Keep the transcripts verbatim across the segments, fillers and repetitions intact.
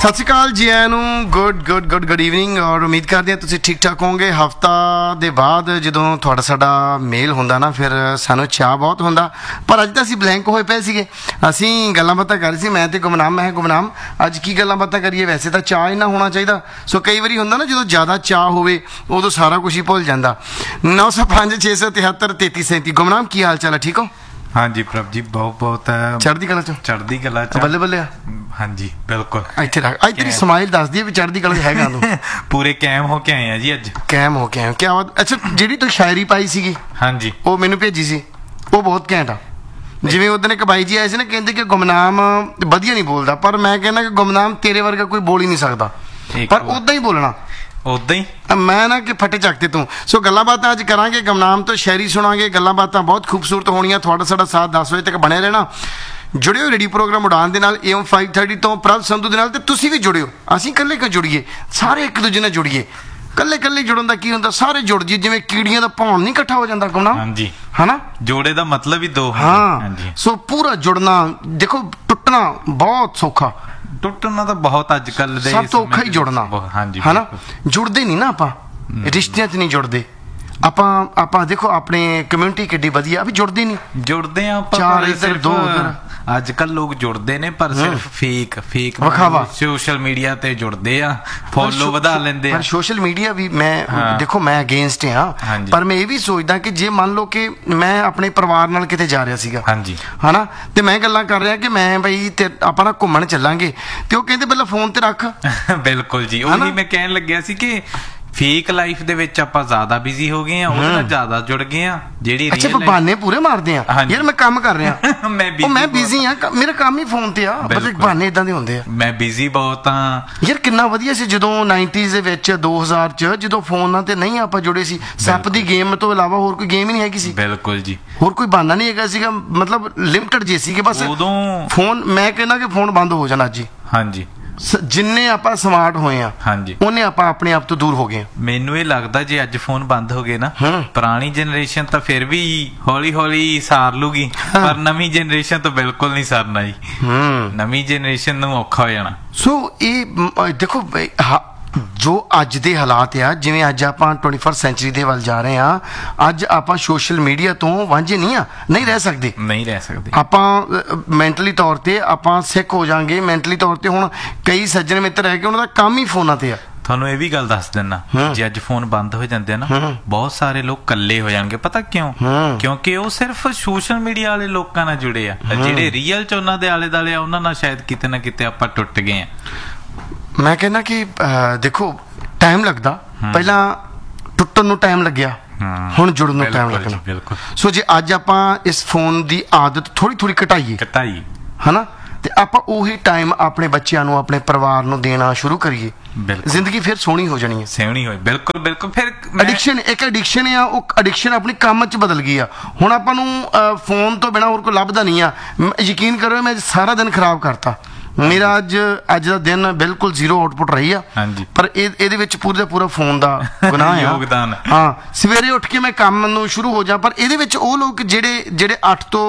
ਸਤਿ ਸ਼੍ਰੀ ਅਕਾਲ ਜੀ ਆਇਆਂ ਨੂੰ good good good good evening ਔਰ ਉਮੀਦ ਕਰਦੇ ਹਾਂ ਤੁਸੀਂ ਠੀਕ ਠਾਕ ਹੋਵੋਗੇ। ਹਫਤਾ ਦੇ ਬਾਅਦ ਜਦੋਂ ਤੁਹਾਡਾ ਸਾਡਾ ਮੇਲ ਹੁੰਦਾ ਨਾ ਫਿਰ ਸਾਨੂੰ ਚਾਅ ਬਹੁਤ ਹੁੰਦਾ, ਪਰ ਅੱਜ ਤਾਂ ਅਸੀਂ ਬਲੈਂਕ ਹੋਏ ਪਏ ਸੀਗੇ। ਅਸੀਂ ਗੱਲਾਂ ਬਾਤਾਂ ਕਰ ਰਹੇ ਸੀ ਮੈਂ ਤੇ ਗੁਮਨਾਮ। ਮੈਂ ਗੁਮਨਾਮ ਅੱਜ ਕੀ ਗੱਲਾਂ ਬਾਤਾਂ ਕਰੀਏ, ਵੈਸੇ ਤਾਂ ਚਾਅ ਇੰਨਾ ਹੋਣਾ ਚਾਹੀਦਾ। ਸੋ ਕਈ ਵਾਰੀ ਹੁੰਦਾ ਨਾ ਜਦੋਂ ਜ਼ਿਆਦਾ ਚਾਅ ਹੋਵੇ ਉਦੋਂ ਸਾਰਾ ਕੁਝ ਹੀ ਭੁੱਲ ਜਾਂਦਾ। ਨੌ ਸੌ ਪੰਜ ਛੇ ਸੌ ਤਿਹੱਤਰ ਤੇਤੀ ਸੈਂਤੀ। ਗੁਮਨਾਮ ਕੀ ਹਾਲ ਚਾਲ ਹੈ, ਠੀਕ ਹੋ? ਹਾਂਜੀ ਪ੍ਰਭ ਜੀ ਬਹੁਤ ਬਹੁਤ ਚੜ੍ਹਦੀ ਕਲਾ ਚ ਚੜ੍ਹਦੀ ਕਲਾ ਚ ਬੱਲੇ ਬੱਲੇ ਆ। ਹਾਂਜੀ ਬਿਲਕੁਲ ਇੱਥੇ ਰੱਖ, ਅੱਜ ਤੇਰੀ ਸਮਾਈਲ ਦੱਸਦੀ ਹੈ ਵੀ ਚੜ੍ਹਦੀ ਕਲਾ ਚ ਹੈਗਾ ਤੂੰ। ਪੂਰੇ ਕਾਇਮ ਹੋ ਕੇ ਆਏ ਆ ਜੀ ਅੱਜ। ਕਾਇਮ ਹੋ ਕੇ ਆਏ ਕਿਆ ਬਾਤ। ਅੱਛਾ ਜਿਹੜੀ ਤੂੰ ਸ਼ਾਇਰੀ ਪਾਈ ਸੀਗੀ ਹਾਂਜੀ ਉਹ ਮੈਨੂੰ ਭੇਜੀ ਸੀ, ਉਹ ਬਹੁਤ ਘੈਂਟ ਆ। ਜਿਵੇਂ ਉਦੋਂ ਇੱਕ ਬਾਈ ਜੀ ਆਏ ਸੀ ਨਾ, ਕਹਿੰਦੇ ਕਿ ਗੁਮਨਾਮ ਵਧੀਆ ਨਹੀਂ ਬੋਲਦਾ, ਪਰ ਮੈਂ ਕਹਿੰਦਾ ਕਿ ਗੁਮਨਾਮ ਤੇਰੇ ਵਰਗਾ ਕੋਈ ਬੋਲ ਹੀ ਨਹੀਂ ਸਕਦਾ, ਪਰ ਉੱਦਾਂ ਹੀ ਬੋਲਣਾ ਉਦਾਂ ਹੀ। ਮੈਂ ਨਾ ਕਿ ਫੱਟੇ ਚੱਕਤੇ ਤੂੰ। ਸੋ ਗੱਲਾਂ ਬਾਤਾਂ ਅੱਜ ਕਰਾਂਗੇ, ਗੁਮਨਾਮ ਤੋਂ ਸ਼ਾਇਰੀ ਸੁਣਾਂਗੇ। ਗੱਲਾਂ ਬਾਤਾਂ ਬਹੁਤ ਖੂਬਸੂਰਤ ਹੋਣੀਆਂ। ਤੁਹਾਡਾ ਸਾਡਾ ਸਾਥ ਦਸ ਵਜੇ ਤੱਕ ਬਣਿਆ ਰਹਿਣਾ। ਜੁੜਿਓ ਰੇਡੀਓ ਪ੍ਰੋਗਰਾਮ ਉਡਾਨ ਦੇ ਨਾਲ, ਏ ਐਮ ਫਾਈਵ ਥਰਟੀ ਤੋਂ ਪ੍ਰਭ ਸੰਧੂ ਦੇ ਨਾਲ। ਤੇ ਤੁਸੀਂ ਵੀ ਜੁੜਿਓ, ਅਸੀਂ ਇਕੱਲੇ ਕਿਉਂ ਜੁੜੀਏ, ਸਾਰੇ ਇੱਕ ਦੂਜੇ ਨਾਲ ਜੁੜੀਏ। ਕੱਲੇ ਕੱਲੇ ਜੁੜਨ ਦਾ ਕੀ ਹੁੰਦਾ, ਸਾਰੇ ਜੁੜ ਜੀ। ਜਿਵੇਂ ਕੀੜੀਆਂ ਦਾ ਭੌਣ ਨਹੀਂ ਇਕੱਠਾ ਹੋ ਜਾਂਦਾ ਗੁਮਨਾਮ, ਹਾਂਜੀ ਹਨਾ, ਜੋੜੇ ਦਾ ਮਤਲਬ ਹੀ ਦੋ। ਹਾਂ ਹਾਂਜੀ। ਸੋ ਪੂਰਾ ਜੁੜਨਾ, ਦੇਖੋ ਟੁੱਟਣਾ ਬਹੁਤ ਸੌਖਾ, ਟੁੱਟਣਾ ਤਾਂ ਬਹੁਤ ਅੱਜ ਕੱਲ ਦੇ ਸਭ ਤੋਂ ਔਖਾ ਹੀ ਜੁੜਨਾ। ਹਾਂਜੀ ਹਨਾ, ਜੁੜਦੇ ਨਹੀਂ ਨਾ ਆਪਾਂ, ਰਿਸ਼ਤਿਆਂ 'ਚ ਨਹੀਂ ਜੁੜਦੇ ਆਪਾਂ। ਆਪਾਂ ਦੇਖੋ ਆਪਣੇ ਕਮਿਊਨਿਟੀ ਕਿੱਡੀ ਵਧੀਆ, ਵੀ ਜੁੜਦੇ ਨਹੀਂ। ਜੁੜਦੇ ਆ ਆਪਾਂ, ਚਾਰ ਇੱਧਰ ਦੋ ਉੱਧਰ। ਅੱਜ ਕੱਲ ਲੋਕ ਜੁੜਦੇ ਨੇ ਪਰ ਸਿਰਫ ਫੇਕ ਫੇਕ ਵਿਖਾਵਾ, ਸੋਸ਼ਲ ਮੀਡੀਆ ਤੇ ਜੁੜਦੇ ਆ, ਫੋਲੋ ਵਧਾ ਲੈਂਦੇ ਆ। ਪਰ ਸੋਸ਼ਲ ਮੀਡੀਆ ਵੀ ਮੈਂ ਦੇਖੋ ਮੈਂ ਅਗੇਂਸਟ ਹਾਂ, ਪਰ ਮੈਂ ਇਹ ਵੀ ਸੋਚਦਾ ਕਿ ਜੇ ਮੰਨ ਲਓ ਕਿ ਮੈਂ ਆਪਣੇ ਪਰਿਵਾਰ ਨਾਲ ਕਿਤੇ ਜਾ ਰਿਹਾ ਸੀਗਾ, ਹਾਂਜੀ ਹਨਾ, ਤੇ ਮੈਂ ਗੱਲਾਂ ਕਰ ਰਿਹਾ ਕਿ ਮੈਂ ਬਈ ਤੇ ਆਪਾਂ ਨਾ ਘੁੰਮਣ ਚੱਲਾਂਗੇ, ਤੇ ਉਹ ਕਹਿੰਦੇ ਪਹਿਲਾਂ ਫੋਨ ਤੇ ਰੱਖ। ਬਿਲਕੁਲ ਜੀ, ਉਹੀ ਮੈਂ ਕਹਿਣ ਲੱਗਿਆ ਸੀ ਕਿ ਫੇਕ ਲਾਈਫ ਦੇ ਵਿੱਚ ਆਪਾਂ ਜ਼ਿਆਦਾ ਬਿਜ਼ੀ ਹੋ ਗਏ ਆ, ਉਹਦੇ ਨਾਲ ਜ਼ਿਆਦਾ ਜੁੜ ਗਏ ਆ। ਜਿਹੜੀ ਅੱਛਾ ਬਹਾਨੇ ਪੂਰੇ ਮਾਰਦੇ ਆ ਯਾਰ, ਮੈਂ ਕੰਮ ਕਰ ਰਿਹਾ, ਮੈਂ ਬਿਜ਼ੀ ਆ, ਮੇਰਾ ਕੰਮ ਹੀ ਫੋਨ ਤੇ ਆ, ਮਤਲਬ ਬਹਾਨੇ ਇਦਾਂ ਦੇ ਹੁੰਦੇ ਆ। ਮੈਂ ਬਿਜ਼ੀ ਬਹੁਤ ਆ ਯਾਰ। ਕਿੰਨਾ ਵਧੀਆ ਸੀ ਜਦੋਂ ਨਾਈਨਟੀਜ਼ ਦੇ ਵਿੱਚ, ਦੋ ਹਜ਼ਾਰ ਚ, ਜਦੋਂ ਫੋਨਾਂ ਤੇ ਨਹੀਂ ਆਪਾਂ ਜੁੜੇ ਸੀ। ਸੱਪ ਦੀ ਗੇਮ ਤੋਂ ਇਲਾਵਾ ਹੋਰ ਕੋਈ ਗੇਮ ਹੀ ਨਹੀਂ ਹੈਗੀ ਸੀ। ਬਿਲਕੁਲ ਜੀ, ਹੋਰ ਕੋਈ ਬਹਾਨਾ ਨਹੀਂ ਹੈਗਾ ਸੀਗਾ, ਮਤਲਬ ਲਿਮਟਡ ਜੇ ਸੀਗੇ ਬਸ ਉਦੋਂ ਫੋਨ। ਮੈਂ ਕਹਿੰਦਾ ਕਿ ਫੋਨ ਬੰਦ ਹੋ ਜਾਣਾ ਜੀ। ਹਾਂਜੀ, ਜਿੰਨੇ ਆਪਾਂ ਸਮਾਰਟ ਹੋਏ ਆ, ਹਾਂਜੀ, ਉਹਨੇ ਆਪਾਂ ਆਪਣੇ ਆਪ ਤੋਂ ਦੂਰ ਹੋ ਗਏ। ਮੈਨੂੰ ਇਹ ਲੱਗਦਾ ਜੇ ਅੱਜ ਫੋਨ ਬੰਦ ਹੋ ਗਏ ਨਾ, ਪੁਰਾਣੀ ਜਨਰੇਸ਼ਨ ਤਾਂ ਫਿਰ ਵੀ ਹੌਲੀ ਹੌਲੀ ਸਾਰ ਲੂਗੀ, ਪਰ ਨਵੀਂ ਜਨਰੇਸ਼ਨ ਤਾਂ ਬਿਲਕੁਲ ਨਹੀਂ ਸਰਨਾ ਜੀ। ਨਵੀਂ ਜਨਰੇਸ਼ਨ ਨੂੰ ਔਖਾ ਹੋ ਜਾਣਾ। ਸੋ ਇਹ ਦੇਖੋ ਜੋ ਅੱਜ ਦੇ ਹਾਲਾਤ ਆ, ਜਿਵੇਂ ਅੱਜ ਆਪਾਂ ਟਵੈਂਟੀ ਫਸਟ ਸੈਂਚੁਰੀ ਦੇ ਵੱਲ ਜਾ ਰਹੇ ਆ, ਅੱਜ ਆਪਾਂ ਸੋਸ਼ਲ ਮੀਡੀਆ ਤੋਂ ਵਾਂਝੇ ਨਹੀਂ ਆ, ਨਹੀਂ ਰਹਿ ਸਕਦੇ, ਨਹੀਂ ਰਹਿ ਸਕਦੇ। ਆਪਾਂ ਮੈਂਟਲੀ ਤੌਰ ਤੇ ਆਪਾਂ ਸਿੱਖ ਹੋ ਜਾਾਂਗੇ। ਮੈਂਟਲੀ ਤੌਰ ਤੇ ਹੁਣ ਕਈ ਸੱਜਣ ਮਿੱਤਰ ਹੈ ਕਿ ਉਹਨਾਂ ਦਾ ਕੰਮ ਹੀ ਫੋਨਾਂ ਤੇ ਆ। ਤੁਹਾਨੂੰ ਇਹ ਵੀ ਗੱਲ ਦੱਸ ਦਿੰਦਾ, ਜੇ ਅੱਜ ਫੋਨ ਬੰਦ ਹੋ ਜਾਂਦੇ ਆ ਨਾ, ਬਹੁਤ ਸਾਰੇ ਲੋਕ ਇਕੱਲੇ ਹੋ ਜਾਣਗੇ। ਪਤਾ ਕਿਉਂ? ਕਿਉਂਕਿ ਉਹ ਸਿਰਫ ਸੋਸ਼ਲ ਮੀਡੀਆ ਵਾਲੇ ਲੋਕਾਂ ਨਾਲ ਜੁੜੇ ਆ। ਜਿਹੜੇ ਰੀਅਲ ਚ ਉਹਨਾਂ ਦੇ ਆਲੇ ਦੁਆਲੇ ਆ, ਉਹਨਾਂ ਨਾਲ ਸ਼ਾਇਦ ਕਿਤੇ ਨਾ ਕਿਤੇ ਆਪਾਂ ਟੁੱਟ ਗਏ ਆ। ਮੈਂ ਕਹਿੰਦਾ ਕਿ ਦੇਖੋ ਟਾਈਮ ਲੱਗਦਾ, ਪਹਿਲਾਂ ਟੁੱਟਣ ਨੂੰ ਟਾਈਮ ਲੱਗਿਆ, ਹੁਣ ਜੁੜਨ ਨੂੰ ਟਾਈਮ ਲੱਗਣਾ। ਬਿਲਕੁਲ। ਸੋ ਜੇ ਅੱਜ ਆਪਾਂ ਇਸ ਫੋਨ ਦੀ ਆਦਤ ਥੋੜੀ ਥੋੜੀ ਘਟਾਈਏ ਘਟਾਈਏ ਹਨਾ, ਤੇ ਆਪਾਂ ਉਹੀ ਟਾਈਮ ਆਪਣੇ ਬੱਚਿਆਂ ਨੂੰ, ਆਪਣੇ ਪਰਿਵਾਰ ਨੂੰ ਦੇਣਾ ਸ਼ੁਰੂ ਕਰੀਏ, ਜ਼ਿੰਦਗੀ ਫਿਰ ਸੋਹਣੀ ਹੋ ਜਾਣੀ ਹੈ। ਸੋਹਣੀ ਹੋਈ, ਬਿਲਕੁਲ ਬਿਲਕੁਲ। ਫਿਰ ਐਡਿਕਸ਼ਨ, ਇੱਕ ਐਡਿਕਸ਼ਨ ਆ, ਉਹ ਐਡਿਕਸ਼ਨ ਆਪਣੀ ਕੰਮ 'ਚ ਬਦਲ ਗਈ ਆ। ਹੁਣ ਆਪਾਂ ਨੂੰ ਫੋਨ ਤੋਂ ਬਿਨਾਂ ਹੋਰ ਕੋਈ ਲੱਭਦਾ ਨਹੀਂ ਆ। ਯਕੀਨ ਕਰੋ ਮੈਂ ਸਾਰਾ ਦਿਨ ਖਰਾਬ ਕਰਤਾ ਮੇਰਾ। ਅੱਜ ਅੱਜ ਦਾ ਦਿਨ ਬਿਲਕੁਲ ਜ਼ੀਰੋ ਆਊਟਪੁੱਟ ਰਹੀ ਆ, ਪਰ ਇਹ ਇਹਦੇ ਵਿੱਚ ਪੂਰੇ ਦਾ ਪੂਰਾ ਫੋਨ ਦਾ ਗੁਨਾਹ ਆ, ਯੋਗਦਾਨ। ਹਾਂ, ਸਵੇਰੇ ਉੱਠ ਕੇ ਮੈਂ ਕੰਮ ਨੂੰ ਸ਼ੁਰੂ ਹੋ ਜਾ, ਪਰ ਇਹਦੇ ਵਿੱਚ ਉਹ ਲੋਕ ਜਿਹੜੇ ਜਿਹੜੇ ਅੱਠ ਤੋਂ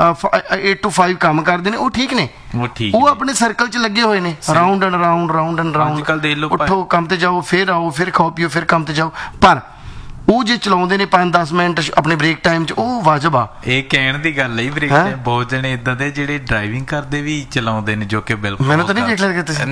ਏਟ ਟੂ ਫਾਈਵ ਕੰਮ ਕਰਦੇ ਨੇ, ਉਹ ਠੀਕ ਨੇ, ਉਹ ਆਪਣੇ ਸਰਕਲ 'ਚ ਲੱਗੇ ਹੋਏ ਨੇ, round and round round and round. ਉੱਠੋ, ਕੰਮ ਤੇ ਜਾਓ, ਫਿਰ ਆਓ, ਫਿਰ ਖਾਓ ਪੀਓ, ਫਿਰ ਕੰਮ ਤੇ ਜਾਓ। ਪਰ ਉਹ ਜੇ ਚਲਾਉਂਦੇ ਨੇ ਪੰਜ ਦਸ ਮਿੰਟ ਆਪਣੇ ਬ੍ਰੇਕ ਟਾਈਮ 'ਚ, ਉਹ ਵਾਜਬ ਆ। ਇਹ ਕਹਿਣ ਦੀ ਗੱਲ ਹੈ, ਬ੍ਰੇਕ ਟਾਈਮ ਬਹੁਤ ਜਣੇ ਇਦਾਂ ਦੇ ਜਿਹੜੇ ਡਰਾਈਵਿੰਗ ਕਰਦੇ ਵੀ ਚਲਾਉਂਦੇ ਨੇ, ਜੋ ਕਿ ਬਿਲਕੁਲ ਮੈਨੂੰ ਤਾਂ ਨਹੀਂ ਦੇਖ ਲਿਆ ਤੁਸੀਂ।